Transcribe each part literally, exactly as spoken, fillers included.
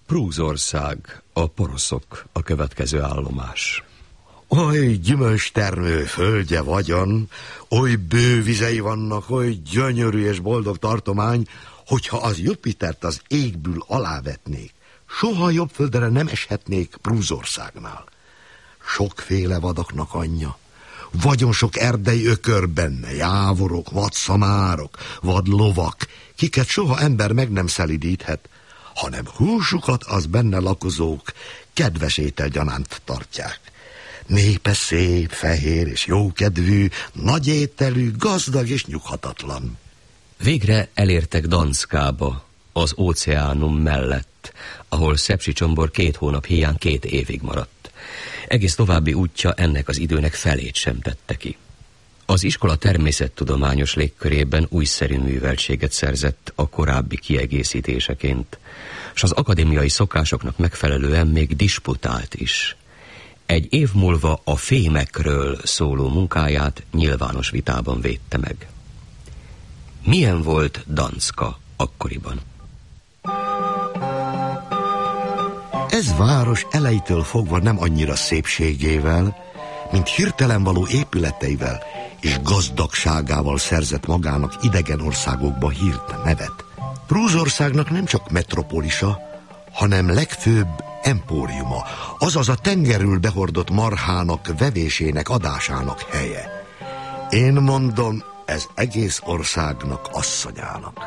Prúzország, a poroszok a következő állomás. Oly gyümölcstermő földje vagyon, oly bő vizei vannak, oly gyönyörű és boldog tartomány, hogyha az Jupitert az égből alávetnék, soha jobb földre nem eshetnék Prúzországnál. Sokféle vadaknak anyja, vagyon sok erdei ökör benne, jávorok, vadszamárok, vadlovak, kiket soha ember meg nem szelidíthet, hanem húsukat az benne lakozók kedves ételgyanánt tartják. Népe szép, fehér és jókedvű, nagy ételű, gazdag és nyughatatlan. Végre elértek Danszkába, az óceánum mellett, ahol Szepsicsombor két hónap híján két évig maradt. Egész további útja ennek az időnek felét sem tette ki. Az iskola természettudományos légkörében újszerű műveltséget szerzett a korábbi kiegészítéseként, s az akadémiai szokásoknak megfelelően még disputált is. Egy év múlva a fémekről szóló munkáját nyilvános vitában védte meg. Milyen volt Danszka akkoriban? Ez város elejétől fogva nem annyira szépségével, mint hirtelen való épületeivel és gazdagságával szerzett magának idegen országokba hírt nevet. Prúzországnak nem csak metropolisa, hanem legfőbb empóriuma, azaz a tengerül behordott marhának vevésének adásának helye. Én mondom, ez egész országnak asszonyának.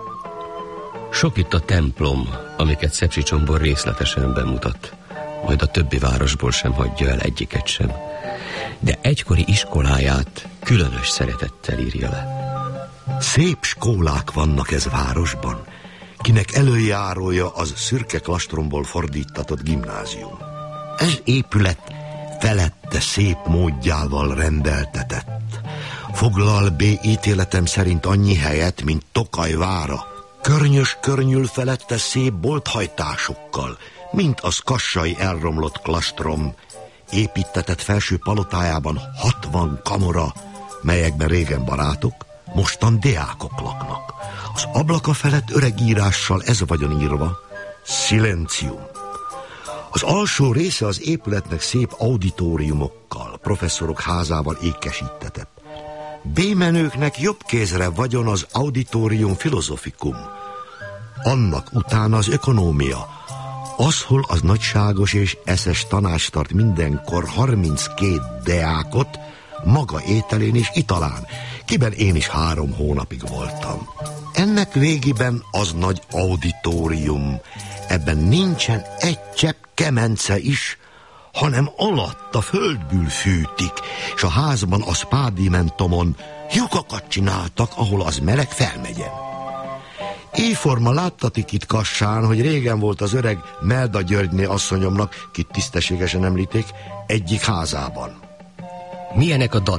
Sok itt a templom, amiket Szepsicsombor részletesen bemutat, majd a többi városból sem hagyja el egyiket sem. De egykori iskoláját különös szeretettel írja le. Szép skólák vannak ez városban, kinek előjárója az szürke klastromból fordítatott gimnázium. Ez épület felette szép módjával rendeltetett. Foglal B ítéletem szerint annyi helyet, mint Tokaj vára. Környös környül felette szép bolthajtásokkal, mint az kassai elromlott klastrom. Építetett felső palotájában hatvan kamora, melyekben régen barátok, mostan diákok laknak. Az ablaka felett öreg írással ez vagyon írva: Silencium. Az alsó része az épületnek szép auditóriumokkal, professzorok házával ékesítetett. B-menőknek jobb kézre vagyon az Auditorium Philosophicum. Annak utána az ökonómia, az, hol az nagyságos és eszes tanács tart mindenkor harminckét deákot, maga ételén és italán, kiben én is három hónapig voltam. Ennek végében az nagy auditorium, ebben nincsen egy csepp kemence is, hanem alatt a földből fűtik, és a házban a spádimentomon lyukakat csináltak, ahol az meleg felmegyen. Éjforma láttatik itt Kassán, hogy régen volt az öreg Melda Györgyné asszonyomnak, kit tisztességesen említék, egyik házában. Milyenek a